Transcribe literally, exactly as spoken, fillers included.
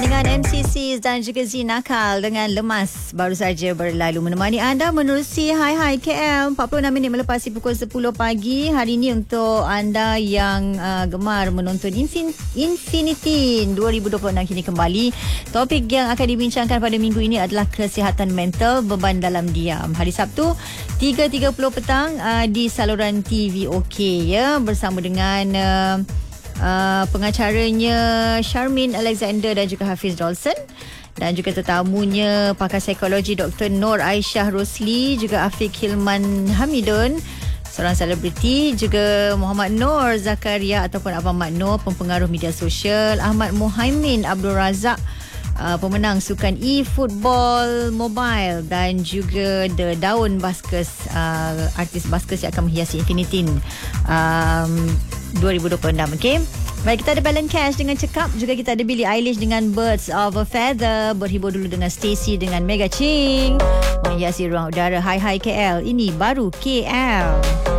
dengan M C C dan juga Zinakal dengan Lemas baru saja berlalu menemani anda menerusi Hai Hai K L empat puluh enam minit melepasi pukul sepuluh pagi. Hari ini untuk anda yang uh, gemar menonton Infin- Infinity dua ribu dua puluh enam kini kembali. Topik yang akan dibincangkan pada minggu ini adalah kesihatan mental, beban dalam diam. Hari Sabtu tiga tiga puluh petang uh, di saluran T V OK ya, bersama dengan uh, Uh, pengacaranya Charmaine Alexander dan juga Hafiz Dawson, dan juga tetamunya pakar psikologi Doktor Nur Aisyah Rosli, juga Afiq Hilman Hamidun, seorang selebriti, juga Muhammad Nur Zakaria ataupun Abang Mat Nur, pempengaruh media sosial, Ahmad Muhaimin Abdul Razak, uh, pemenang sukan e-football mobile, dan juga The Daun Baskers, uh, artis baskers yang akan menghiasi Infinity um, dua ribu dua puluh enam. Okay, baik, kita ada Balance Cash dengan Cekap, juga kita ada Billie Eilish dengan Birds of a Feather. Berhibur dulu dengan Stacey dengan Mega Ching menghiasi ruang udara Hai Hai K L. Ini baru K L.